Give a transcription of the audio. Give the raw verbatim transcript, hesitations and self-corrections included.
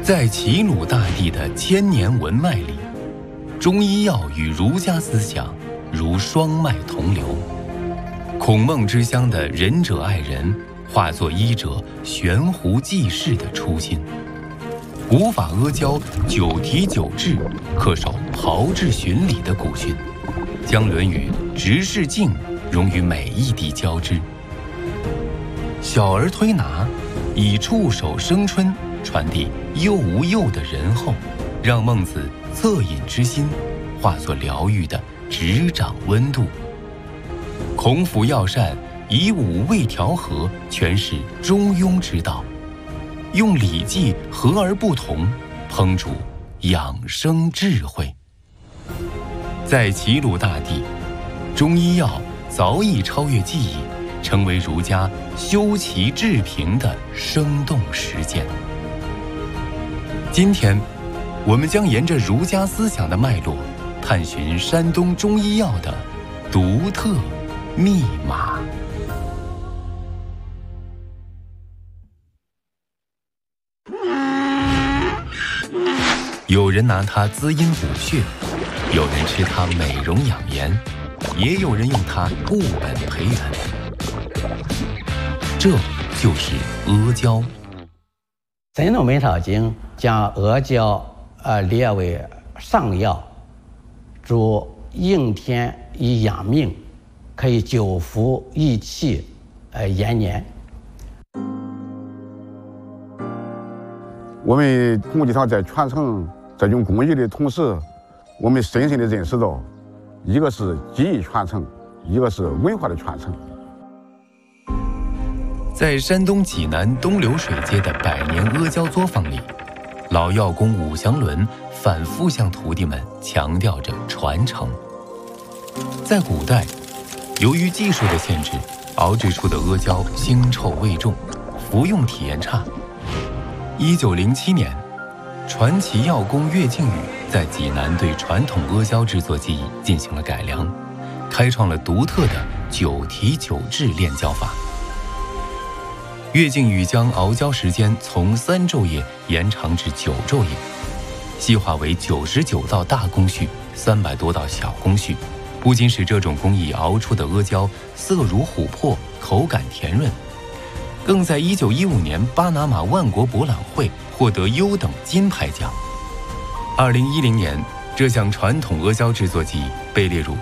在齐鲁大地的千年文脉里，中医药与儒家思想如双脉同流。孔孟之乡的仁者爱人，化作医者悬壶济世的初心。古法阿胶九题九治，恪守炮制循理的古训，将《论语》直视镜融于每一滴胶汁。小儿推拿以触手生春传递幼无幼的仁厚，让孟子恻隐之心化作疗愈的执掌温度。孔府药膳以五味调和诠释中庸之道，用礼记和而不同烹煮养生智慧。在齐鲁大地，中医药早已超越记忆，成为儒家修齐治平的生动实践。今天，我们将沿着儒家思想的脉络，探寻山东中医药的独特密码。有人拿它滋阴补血，有人吃它美容养颜，也有人用它固本培元。这就是阿胶。 《神农本草经》将阿胶呃列为上药，主应天以养命，可以久服益气，呃延年。 我们孔济堂在传承这种工艺的同时，我们深深地认识到，一个是技艺传承，一个是文化的传承。 在山东济南东流水街的百年阿胶作坊里，老药工武祥伦反复向徒弟们强调着传承。在古代，由于技术的限制，熬制出的阿胶腥臭味重，服用体验差。一九零七年，传奇药工岳靖宇在济南对传统阿胶制作技艺进行了改良，开创了独特的九题九治炼胶法。岳靖宇将熬胶时间从三昼夜延长至九昼夜，细化为九十九道大工序，三百多道小工序，不仅使这种工艺熬出的阿胶色如琥珀，口感甜润，更在一九一五年巴拿马万国博览会获得优等金牌奖。二零一零年，这项传统阿胶制作技艺被列入